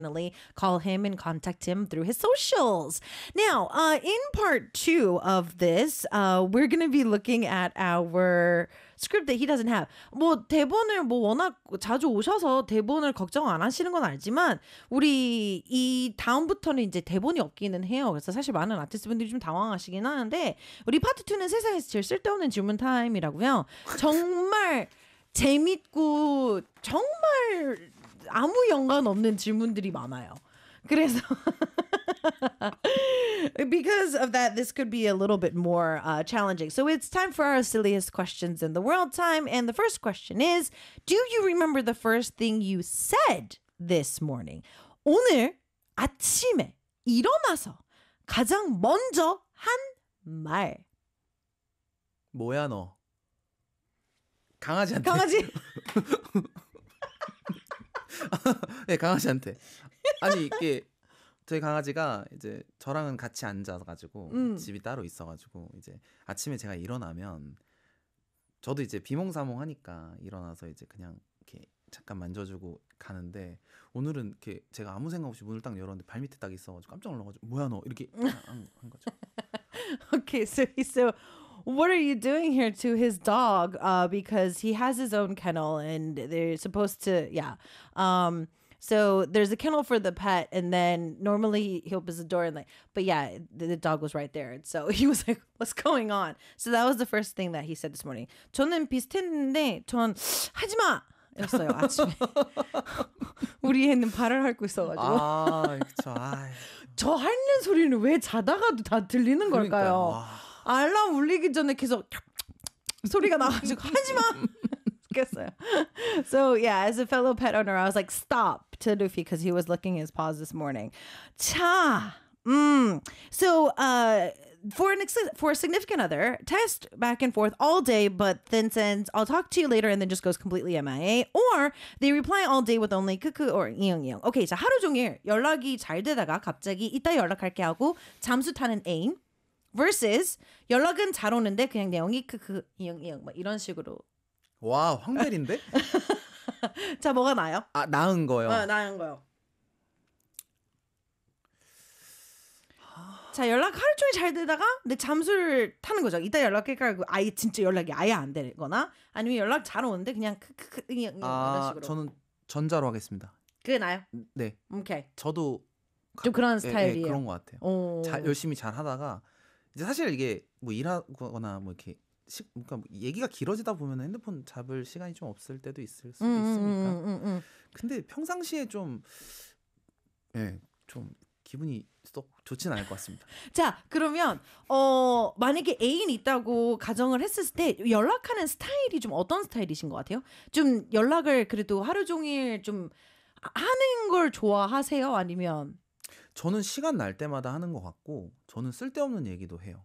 call him and contact him through his socials. Now, in part 2 of this, we're going to be looking at our script that he doesn't have. 뭐 대본을 뭐 워낙 자주 오셔서 대본을 걱정 안 하시는 건 알지만 우리 이 다음부터는 이제 대본이 없기는 해요. 그래서 사실 많은 아티스트분들이 좀 당황하시긴 하는데 우리 파트 2는 세상에서 제일 쓸데없는 질문 타임이라고요. 정말 재밌고 정말 아무 연관 없는 질문들이 많아요. 그래서 because of that, this could be a little bit more challenging. So it's time for our silliest questions in the world time. And the first question is, do you remember the first thing you said this morning? 오늘 아침에 일어나서 가장 먼저 한 말. 뭐야 너? 강아지한테. 강아지? 네, 강아지한테. 아니 이게 저희 강아지가 이제 저랑은 같이 앉아가지고 집이 따로 있어가지고 이제 아침에 제가 일어나면 저도 이제 비몽사몽 하니까 일어나서 이제 그냥 이렇게 잠깐 만져주고 가는데 오늘은 이렇게 제가 아무 생각 없이 문을 딱 열었는데 발 밑에 딱 있어가지고 깜짝 놀라가지고 뭐야 너 이렇게 한 거죠. Okay, so what are you doing here to his dog? Because he has his own kennel and they're supposed to, yeah. So there's a kennel for the pet, and then normally he opens the door and but yeah, the dog was right there. And so he was like, what's going on? So that was the first thing that he said this morning. 저는 비슷했는데, 전 하지 마! 였어요, 아침에. 우리 애는 발을 핥고 있어가지고. 그쵸. 저 핥는 소리는 왜 자다가도 다 들리는 걸까요? 알람 울리기 전에 계속 소리가 나가지고 하지 마! So yeah, as a fellow pet owner, I was like, stop to Luffy because he was licking his paws this morning. 자, so for a significant other, text back and forth all day, but then sends, I'll talk to you later, and then just goes completely MIA. Or they reply all day with only 크크 or 이응이응. Okay, 자, 하루 종일 연락이 잘 되다가 갑자기 이따 연락할게 하고 잠수 타는 애인. versus 연락은 잘 오는데 그냥 내용이 크크 이응이응 뭐 이런 식으로. 와, 황벨인데? 자, 뭐가 나아요? 나은 거요. 나은 거요. 자, 연락 하루 종일 잘 되다가 근데 잠수를 타는 거죠. 이따 연락할까 하고 아예 진짜 연락이 아예 안 되거나 아니면 연락 잘 오는데 그냥 크크크 이런 식으로. 저는 전자로 하겠습니다. 그게 나요? 네. 오케이. 저도 좀 그런 스타일이에요. 그런 것 같아요. 열심히 잘 하다가 이제 사실 이게 뭐 일하거나 뭐 이렇게 그러니까 얘기가 길어지다 보면 핸드폰 잡을 시간이 좀 없을 때도 있을 수도 있으니까. 근데 평상시에 좀 기분이 썩 좋진 않을 것 같습니다. 자, 그러면 만약에 애인 있다고 가정을 했을 때 연락하는 스타일이 좀 어떤 스타일이신 것 같아요? 좀 연락을 그래도 하루 종일 좀 하는 걸 좋아하세요? 아니면? 저는 시간 날 때마다 하는 것 같고 저는 쓸데없는 얘기도 해요.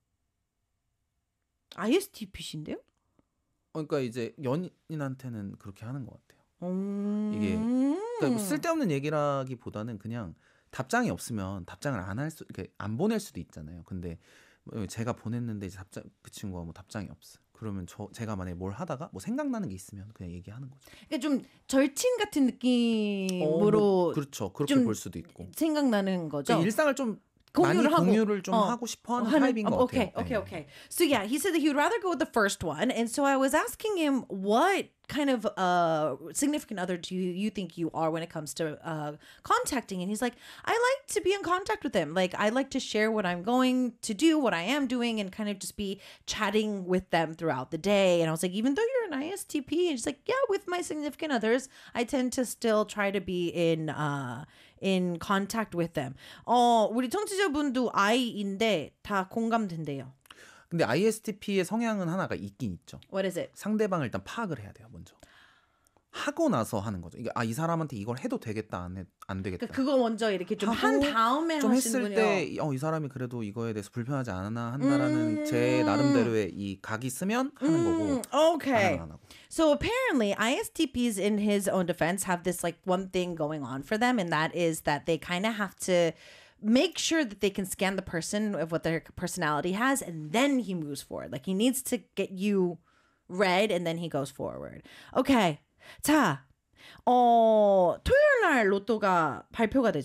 ISTP신데요? 그러니까 이제 연인한테는 그렇게 하는 것 같아요. 이게 그러니까 뭐 쓸데없는 얘기라기보다는 그냥 답장이 없으면 답장을 이렇게 안 보낼 수도 있잖아요. 근데 제가 보냈는데 이제 그 친구가 뭐 답장이 없어. 그러면 제가 만약에 뭘 하다가 뭐 생각나는 게 있으면 그냥 얘기하는 거죠. 그러니까 좀 절친 같은 느낌으로 그렇죠. 그렇게 볼 수도 있고. 생각나는 거죠. 그러니까 일상을 좀 공유를 좀 하고 싶어하는 타입인 것 같아요. Okay. So yeah, he said that he would rather go with the first one, and so I was asking him what kind of significant other do you think you are when it comes to contacting? And he's like, I like to be in contact with them. Like, I like to share what I'm going to do, what I am doing, and kind of just be chatting with them throughout the day. And I was like, even though you're an ISTP, and he's like, yeah, with my significant others, I tend to still try to be in contact with them. 우리 청취자분도 I인데 다 공감된대요. 근데 ISTP의 성향은 하나가 있긴 있죠. What is it? 상대방을 일단 파악을 해야 돼요, 먼저. 하고 나서 하는 거죠. 이게 이 사람한테 이걸 해도 되겠다, 안 되겠다. 그거 먼저 이렇게 좀 한 다음에 좀 하시는군요. 했을 때 이 사람이 그래도 이거에 대해서 불편하지 않나 한다라는 제 나름대로의 이 각이 있으면 하는 거고. Okay. 안 하고. So apparently ISTPs in his own defense have this like one thing going on for them, and that is that they kind of have to make sure that they can scan the person of what their personality has, and then he moves forward. Like he needs to get you read, and then he goes forward. Okay. 자, 토요일 날 로또가 발표가